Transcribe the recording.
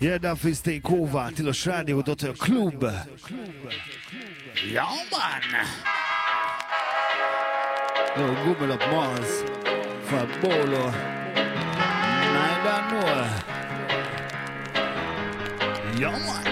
Yeah, that is take over. Tilos Radio.club. Ja, man. No, Google up Mars. For Bolo. I don't know. Ja, man.